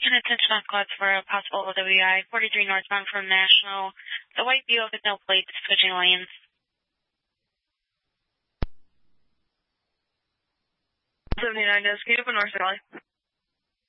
10 attention on clouds for a possible OWI, 43 northbound from National. The white Buick with no plates, switching lanes. 79 Escape, North Valley.